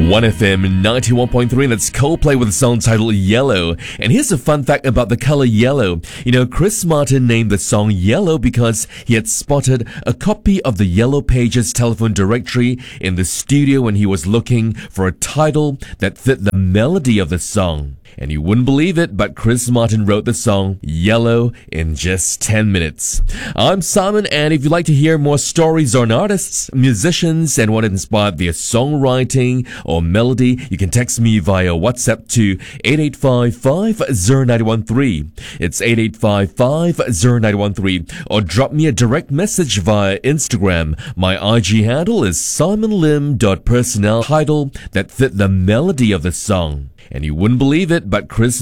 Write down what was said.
1FM 91.3, that's Coldplay with a song titled Yellow. And here's a fun fact about the color yellow. You know, Chris Martin named the song Yellow because he had spotted a copy of the Yellow Pages telephone directory in the studio when he was looking for a title that fit the melody of the song. And you wouldn't believe it, but Chris Martin wrote the song Yellow in just 10 minutes. I'm Simon, and if you'd like to hear more stories on artists, musicians, and what inspired their songwriting or melody, you can text me via WhatsApp to 8855-0913. It's 8855-0913. Or drop me a direct message via Instagram. My IG handle is simonlim.personnel, title that fit the melody of the song. And you wouldn't believe it, but Chris